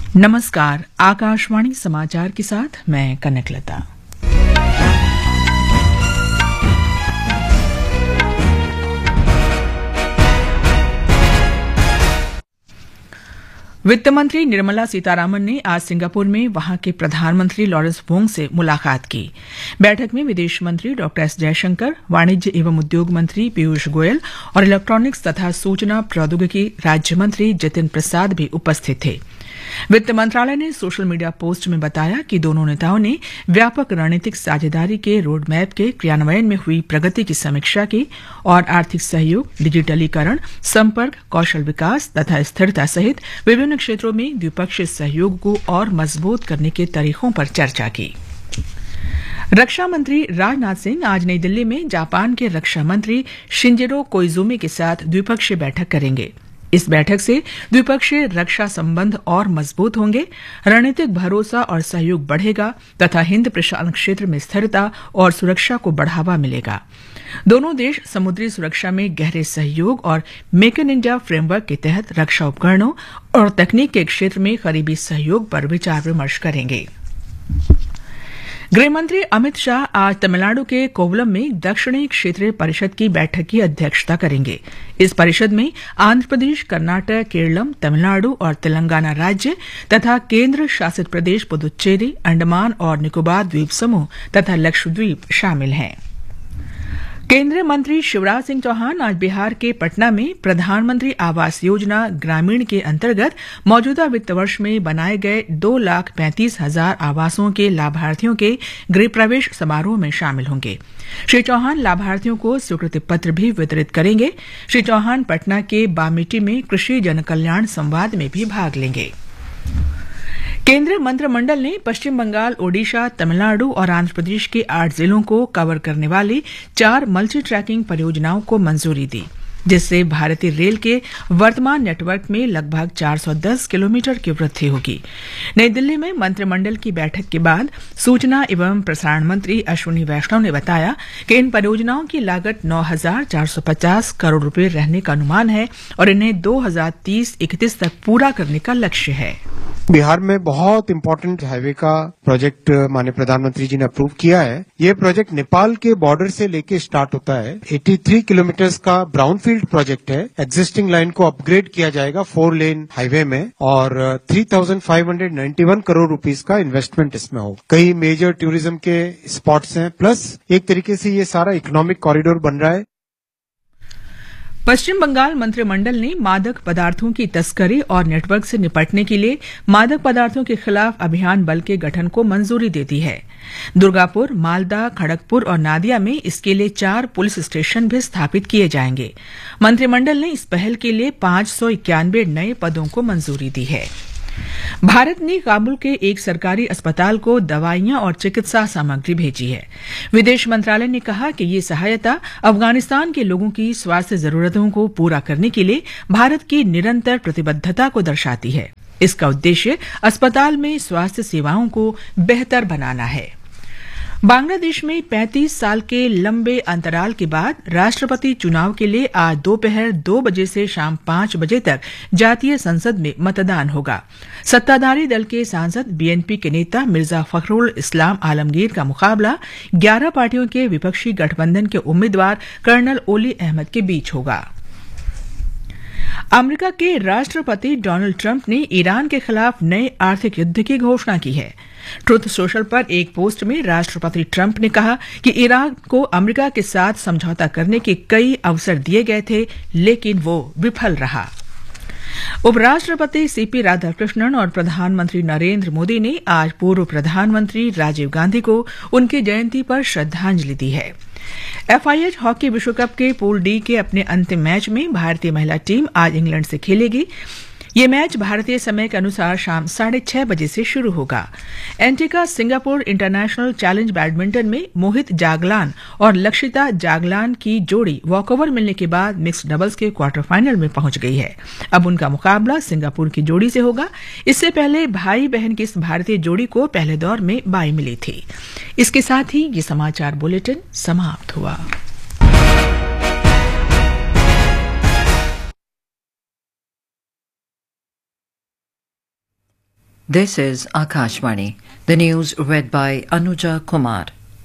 नमस्कार, आकाशवाणी समाचार के साथ मैं कनकलता। वित्त मंत्री निर्मला सीतारामन ने आज सिंगापुर में वहां के प्रधानमंत्री लॉरेंस वोंग से मुलाकात की। बैठक में विदेश मंत्री डॉ एस जयशंकर, वाणिज्य एवं उद्योग मंत्री पीयूष गोयल और इलेक्ट्रॉनिक्स तथा सूचना प्रौद्योगिकी राज्य मंत्री जितिन प्रसाद भी उपस्थित थे। वित्त मंत्रालय ने सोशल मीडिया पोस्ट में बताया कि दोनों नेताओं ने व्यापक रणनीतिक साझेदारी के रोडमैप के क्रियान्वयन में हुई प्रगति की समीक्षा की और आर्थिक सहयोग, डिजिटलीकरण, संपर्क, कौशल विकास तथा स्थिरता सहित विभिन्न क्षेत्रों में द्विपक्षीय सहयोग को और मजबूत करने के तरीकों पर चर्चा की। रक्षा मंत्री राजनाथ सिंह आज नई दिल्ली में जापान के रक्षा मंत्री शिंजिरो कोइजुमी के साथ द्विपक्षीय बैठक करेंगे। इस बैठक से द्विपक्षीय रक्षा संबंध और मजबूत होंगे, रणनीतिक भरोसा और सहयोग बढ़ेगा तथा हिंद प्रशांत क्षेत्र में स्थिरता और सुरक्षा को बढ़ावा मिलेगा। दोनों देश समुद्री सुरक्षा में गहरे सहयोग और मेक इन इंडिया फ्रेमवर्क के तहत रक्षा उपकरणों और तकनीक के क्षेत्र में करीबी सहयोग पर विचार विमर्श करेंगे। गृहमंत्री अमित शाह आज तमिलनाडु के कोवलम में दक्षिणी क्षेत्रीय परिषद की बैठक की अध्यक्षता करेंगे। इस परिषद में आंध्र प्रदेश, कर्नाटक, केरलम, तमिलनाडु और तेलंगाना राज्य तथा केंद्र शासित प्रदेश पुदुच्चेरी, अंडमान और निकोबार द्वीप समूह तथा लक्षद्वीप शामिल हैं। केंद्रीय मंत्री शिवराज सिंह चौहान आज बिहार के पटना में प्रधानमंत्री आवास योजना ग्रामीण के अंतर्गत मौजूदा वित्त वर्ष में बनाए गए 2,35,000 आवासों के लाभार्थियों के गृह प्रवेश समारोह में शामिल होंगे। श्री चौहान लाभार्थियों को स्वीकृति पत्र भी वितरित करेंगे। श्री चौहान पटना के बामेटी में कृषि जनकल्याण संवाद में भी भाग लेंगे। केंद्रीय मंत्रिमंडल ने पश्चिम बंगाल, ओडिशा, तमिलनाडु और आंध्र प्रदेश के 8 जिलों को कवर करने वाली 4 मल्टी ट्रैकिंग परियोजनाओं को मंजूरी दी, जिससे भारतीय रेल के वर्तमान नेटवर्क में लगभग 410 किलोमीटर की वृद्धि होगी। नई दिल्ली में मंत्रिमंडल की बैठक के बाद सूचना एवं प्रसारण मंत्री अश्विनी वैष्णव ने बताया कि इन परियोजनाओं की लागत 9,450 करोड़ रुपए रहने का अनुमान है और इन्हें 2030-31 तक पूरा करने का लक्ष्य है। बिहार में बहुत इम्पोर्टेंट हाईवे का प्रोजेक्ट माननीय प्रधानमंत्री जी ने अप्रूव किया है। ये प्रोजेक्ट नेपाल के बॉर्डर से लेके स्टार्ट होता है। 83 किलोमीटर का ब्राउनफील्ड प्रोजेक्ट है। एग्जिस्टिंग लाइन को अपग्रेड किया जाएगा 4 लेन हाईवे में और 3,591 करोड़ रुपीस का इन्वेस्टमेंट इसमें होगा। कई मेजर टूरिज्म के स्पॉट्स हैं, प्लस एक तरीके से ये सारा इकोनॉमिक कॉरिडोर बन रहा है। पश्चिम बंगाल मंत्रिमंडल ने मादक पदार्थों की तस्करी और नेटवर्क से निपटने के लिए मादक पदार्थों के खिलाफ अभियान बल के गठन को मंजूरी दे दी है। दुर्गापुर, मालदा, खड़गपुर और नादिया में इसके लिए 4 पुलिस स्टेशन भी स्थापित किए जाएंगे। मंत्रिमंडल ने इस पहल के लिए 591 नए पदों को मंजूरी दी है। भारत ने काबुल के एक सरकारी अस्पताल को दवाइयां और चिकित्सा सामग्री भेजी है। विदेश मंत्रालय ने कहा कि ये सहायता अफगानिस्तान के लोगों की स्वास्थ्य जरूरतों को पूरा करने के लिए भारत की निरंतर प्रतिबद्धता को दर्शाती है। इसका उद्देश्य अस्पताल में स्वास्थ्य सेवाओं को बेहतर बनाना है। बांग्लादेश में 35 साल के लंबे अंतराल के बाद राष्ट्रपति चुनाव के लिए आज दोपहर 2 बजे से शाम 5 बजे तक जातीय संसद में मतदान होगा। सत्ताधारी दल के सांसद बीएनपी के नेता मिर्जा फखरुल इस्लाम आलमगीर का मुकाबला 11 पार्टियों के विपक्षी गठबंधन के उम्मीदवार कर्नल ओली अहमद के बीच होगा। अमेरिका के राष्ट्रपति डोनाल्ड ट्रंप ने ईरान के खिलाफ नए आर्थिक युद्ध की घोषणा की है। ट्रुथ सोशल पर एक पोस्ट में राष्ट्रपति ट्रंप ने कहा कि ईरान को अमेरिका के साथ समझौता करने के कई अवसर दिए गए थे, लेकिन वो विफल रहा। उपराष्ट्रपति सीपी राधाकृष्णन और प्रधानमंत्री नरेंद्र मोदी ने आज पूर्व प्रधानमंत्री राजीव गांधी को उनकी जयंती पर श्रद्धांजलि दी है। FIH हॉकी विश्व कप के पूल डी के अपने अंतिम मैच में भारतीय महिला टीम आज इंग्लैंड से खेलेगी। ये मैच भारतीय समय के अनुसार शाम 6:30 बजे से शुरू होगा। एंटिका सिंगापुर इंटरनेशनल चैलेंज बैडमिंटन में मोहित जागलान और लक्षिता जागलान की जोड़ी वॉकओवर मिलने के बाद मिक्स्ड डबल्स के क्वार्टर फाइनल में पहुंच गई है। अब उनका मुकाबला सिंगापुर की जोड़ी से होगा। इससे पहले भाई बहन की इस भारतीय जोड़ी को पहले दौर में बाई मिली थी। इसके साथ ही ये समाचार बुलेटिन समाप्त हुआ। This is Akashvani. The news read by Anuja Kumar.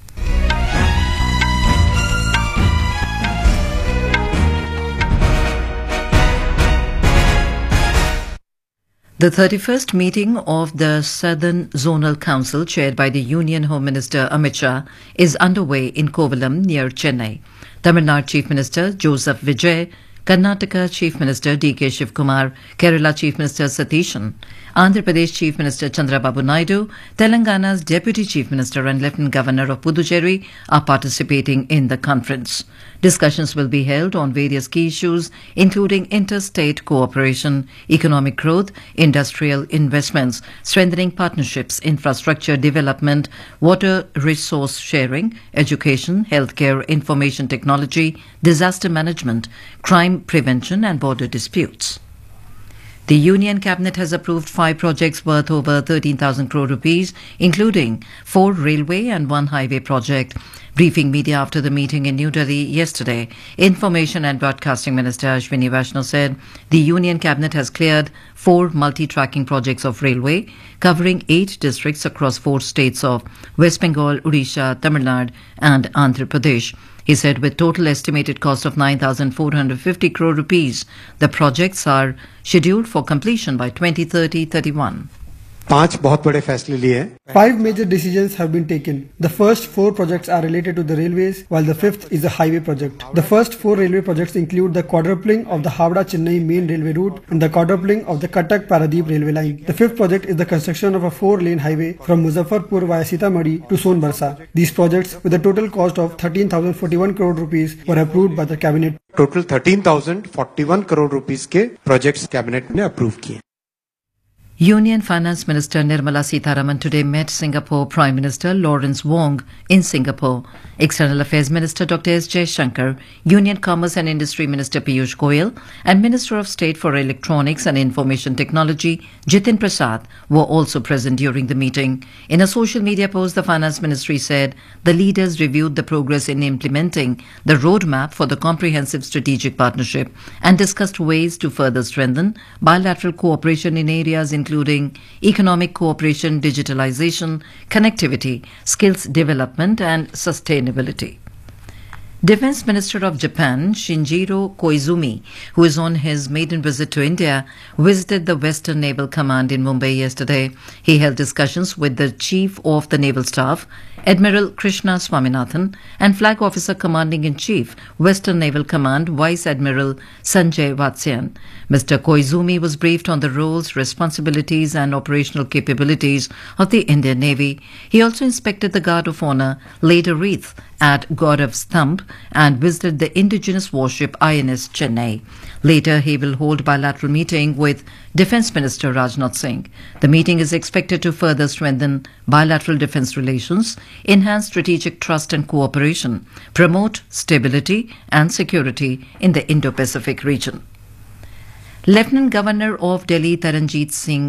The 31st meeting of the Southern Zonal Council, chaired by the Union Home Minister Amit Shah, is underway in Kovalam near Chennai. Tamil Nadu Chief Minister Joseph Vijay, Karnataka Chief Minister D.K. Shivkumar, Kerala Chief Minister Satishan, Andhra Pradesh Chief Minister Chandrababu Naidu, Telangana's Deputy Chief Minister and Lieutenant Governor of Puducherry are participating in the conference. Discussions will be held on various key issues, including interstate cooperation, economic growth, industrial investments, strengthening partnerships, infrastructure development, water resource sharing, education, healthcare, information technology, disaster management, crime prevention and border disputes. The Union Cabinet has approved 5 projects worth over 13,000 crore rupees, including 4 railway and 1 highway project. Briefing media after the meeting in New Delhi yesterday, Information and Broadcasting Minister Ashwini Vaishnaw said the Union Cabinet has cleared 4 multi-tracking projects of railway covering 8 districts across 4 states of West Bengal, Odisha, Tamil Nadu and Andhra Pradesh. He said with total estimated cost of 9,450 crore rupees, the projects are scheduled for completion by 2030-31. 5 बहुत बड़े फैसले लिए हैं. 5 major decisions have been taken. The first 4 projects are related to the railways, while the 5th is a highway project. The first 4 railway projects include the quadrupling of the Howrah-Chennai main railway route and the quadrupling of the Cuttack-Paradeep railway line. The 5th project is the construction of a 4-lane highway from Muzaffarpur via Sitamarhi to Sonbarsa. These projects, with a total cost of 13,041 crore rupees, were approved by the cabinet. Total 13,041 crore rupees के projects cabinet ने approve किए. Union Finance Minister Nirmala Sitharaman today met Singapore Prime Minister Lawrence Wong in Singapore. External Affairs Minister Dr. S. Jaishankar, Union Commerce and Industry Minister Piyush Goyal and Minister of State for Electronics and Information Technology Jitin Prasad were also present during the meeting. In a social media post, the Finance Ministry said the leaders reviewed the progress in implementing the roadmap for the comprehensive strategic partnership and discussed ways to further strengthen bilateral cooperation in areas including economic cooperation, digitalization, connectivity, skills development and sustainability. Defense Minister of Japan, Shinjiro Koizumi, who is on his maiden visit to India, visited the Western Naval Command in Mumbai yesterday. He held discussions with the Chief of the Naval Staff, Admiral Krishna Swaminathan, and Flag Officer Commanding-in-Chief, Western Naval Command, Vice Admiral Sanjay Vatsyan. Mr. Koizumi was briefed on the roles, responsibilities and operational capabilities of the Indian Navy. He also inspected the Guard of Honor, laid a wreath at Gaurav's Thumb and visited the indigenous warship INS Chennai. Later, he will hold bilateral meeting with Defence Minister Rajnath Singh. The meeting is expected to further strengthen bilateral defence relations, enhance strategic trust and cooperation, promote stability and security in the Indo-Pacific region. Lieutenant Governor of Delhi Taranjeet Singh